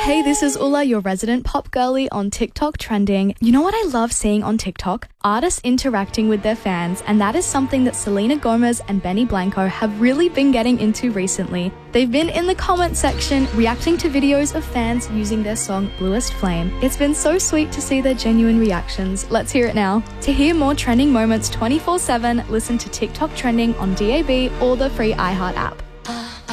Hey, this is Ula, your resident pop girly on TikTok trending. You know what I love seeing on TikTok? Artists interacting with their fans, and that is something that Selena Gomez and Benny Blanco have really been getting into recently. They've been in the comment section reacting to videos of fans using their song Bluest Flame. It's been so sweet to see their genuine reactions. Let's hear it now. To hear more trending moments 24/7, listen to TikTok trending on DAB or the free iHeart app.